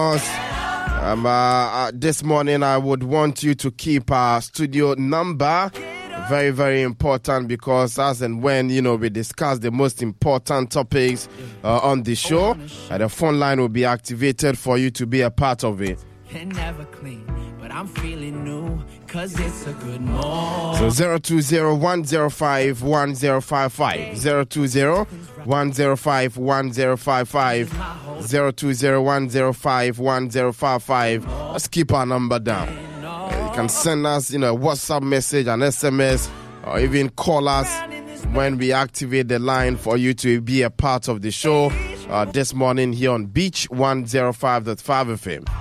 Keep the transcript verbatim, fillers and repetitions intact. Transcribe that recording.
Um, uh, uh, this morning, I would want you to keep our studio number. Very, very important, because as and when, you know, we discuss the most important topics uh, on the show, uh, the phone line will be activated for you to be a part of it. Never clean, but I'm feeling new, cause it's a good morning. So zero two zero one zero five one zero five five, zero two zero one zero five one zero five five, zero two zero one zero five one zero five five. Let's keep our number down. Uh, you can send us, you know, a WhatsApp message, an S M S, or even call us when we activate the line for you to be a part of the show uh, this morning here on Beach one oh five point five F M.